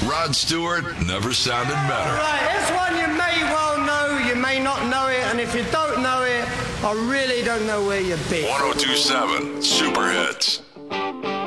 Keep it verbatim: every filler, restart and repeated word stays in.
Rod Stewart never sounded better. Right, this one you may well know, you may not know it, and if you don't know it, I really don't know where you've been. ten twenty-seven Super Hits.